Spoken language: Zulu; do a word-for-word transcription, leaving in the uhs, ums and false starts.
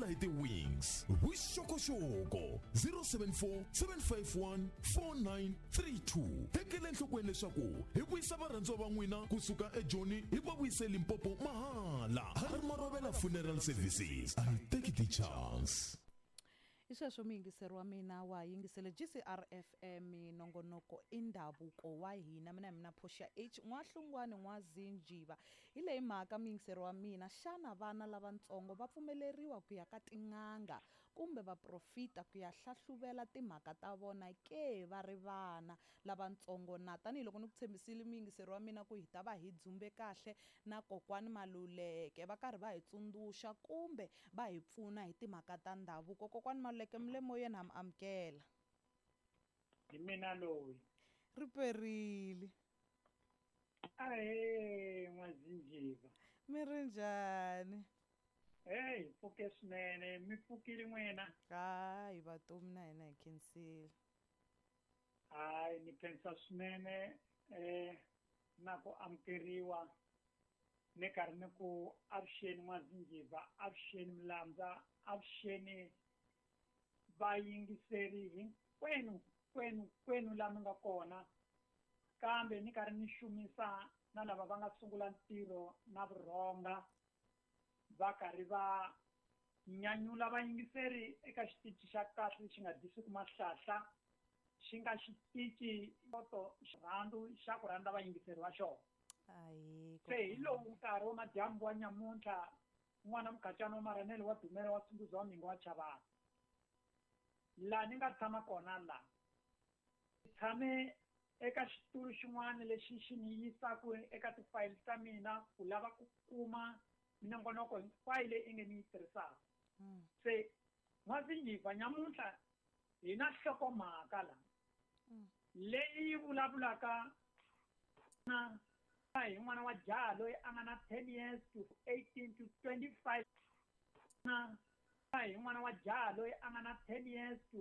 hi ti-wings vuxokoxoko zero seven four seven five one four nine three two. Tekele enhlokweni leswaku hi vuyisa varhandziwa va n'wina kusuka eJoni hi va vuyise Limpopo mahala. Harmarovela Funeral Services, I take the chance. Ishasho mingisero wa mina wa yingisele G C R F M nongonoko indhavuko wa hina. Mina mina Phosha H N'wahlungwane N'wazinjiva. Ile imhaka mingisero wa mina, xana vana lavantsongo va pfumeleriwa ku ya ka tin'anga kumbe va profita ku ya hlahluvela timhaka ta vona ke va ri vana lavantsongo na? Tanihiloko ni ku tshembisile mingisero wa mina ku hi ta va hi dzumbe kahle na kokwani Maluleke va karhi va hi tsundzuxa kumbe va hi pfuna hi timhaka ta ndhavuko. Kokwani Maluleke mle moyeni ha mi amukela. Hi mina loyi Riperile. Ahe N'wazinjiva. Mi ri njhani? Hey, pfuke swinene, mi pfukile n'wina? Hayi vatomi na hina hi khensile. Hayi ni khensa swinene eh na ku amukeriwa ni karhi ni ku avuxeni N'wazinjiva, avuxeni Mlandza, avuxeni vayingiseri hinkwenu kwenu kwenu la mi nga kona, kambe ni karhi ni xumisa na lava va nga sungula ntirho na vurhonga va karhi va nyanyula vayingiseri eka xitichi xa kahle xi nga disiku mahlahla, xi nga xitichi toto xirhandu xa ku rhandza vayingiseri va xona. Ayi Se hi lowu nkarhi wa madyambu wa nyamuntlha, n'wana Mkhacani wa Maranele wa Dumela wa Sunguza wa Mingo wa Chavani, laha ni nga tshama kona laha tshame eka xitulu xin'wana lexi xi ni yisaku eka tifayili ta mina ku lava ku kuma minongonoko hinkwayo leyi i nge ni yi tirhisaka. Se N'wazinjiva, nyamuntlha hi na nhlokomhaka laha leyi vulavulaka na hi n'wana wa jaha loyi a nga na ten years to eighteen to twenty-five na hi n'wana wa jaha loyi a nga na ten years to